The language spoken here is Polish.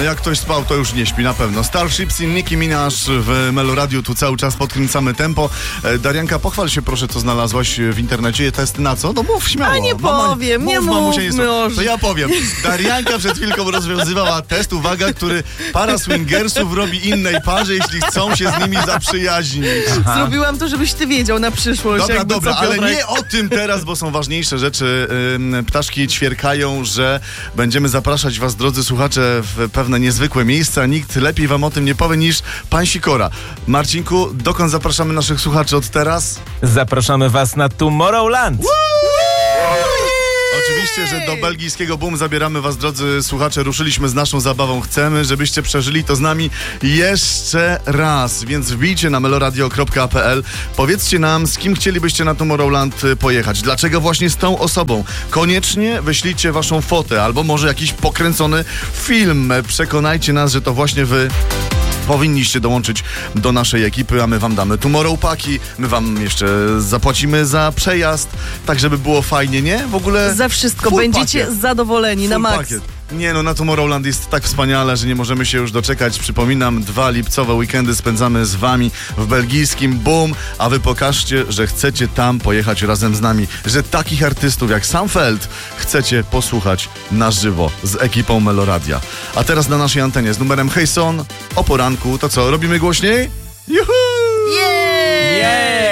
No jak ktoś spał, to już nie śpi na pewno. Starships i Nicki Minaj w Meloradiu, tu cały czas podkręcamy tempo. Darianka, pochwal się proszę, co znalazłaś w internecie. Test na co? No mów śmiało. A nie powiem, nie mówmy. To ja powiem. Darianka przed chwilką rozwiązywała test, uwaga, który para swingersów robi innej parze, jeśli chcą się z nimi zaprzyjaźnić. Zrobiłam to, żebyś ty wiedział na przyszłość. Dobra, ale nie o tym teraz, bo są ważniejsze rzeczy. Ptaszki ćwierkają, że będziemy zapraszać was, drodzy słuchacze, w pewne niezwykłe miejsca. Nikt lepiej wam o tym nie powie niż pan Sikora. Marcinku, dokąd zapraszamy naszych słuchaczy od teraz? Zapraszamy was na Tomorrowland. Oczywiście, że do belgijskiego Boom zabieramy was, drodzy słuchacze. Ruszyliśmy z naszą zabawą. Chcemy, żebyście przeżyli to z nami jeszcze raz. Więc wbijcie na meloradio.pl. Powiedzcie nam, z kim chcielibyście na Tomorrowland pojechać. Dlaczego właśnie z tą osobą? Koniecznie wyślijcie waszą fotę albo może jakiś pokręcony film. Przekonajcie nas, że to właśnie wy powinniście dołączyć do naszej ekipy, a my wam damy Tomorrow Paki, my wam jeszcze zapłacimy za przejazd, tak żeby było fajnie, nie? W ogóle za wszystko będziecie zadowoleni na maks. Pakiet. Nie no, na Tomorrowland jest tak wspaniale, że nie możemy się już doczekać. Przypominam, 2 lipcowe weekendy spędzamy z wami w belgijskim Boom, a wy pokażcie, że chcecie tam pojechać razem z nami, że takich artystów jak Sam Feld chcecie posłuchać na żywo z ekipą Meloradia. A teraz na naszej antenie z numerem Hejson o poranku, to co, robimy głośniej? Juhu! Yeah!